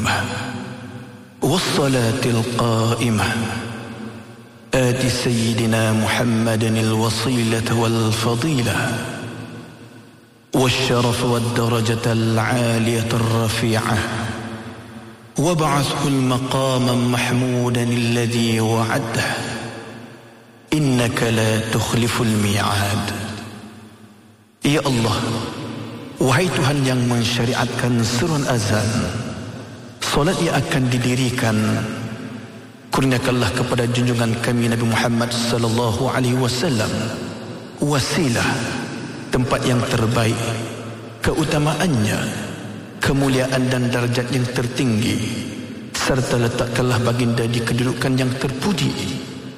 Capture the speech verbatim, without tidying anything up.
القيمة والصلاة القائمة آت سيدنا محمد الوصيلة والفضيلة والشرف والدرجة العالية الرفيعة وابعثه المقام محمودا الذي وعده إنك لا تخلف الميعاد. Ya Allah, wahai Tuhan yang mensyariatkan seruan azan, solat yang akan didirikan, kurniakanlah kepada junjungan kami Nabi Muhammad sallallahu alaihi wasallam wasilah, tempat yang terbaik, keutamaannya, kemuliaan dan darjat yang tertinggi, serta letakkanlah baginda di kedudukan yang terpuji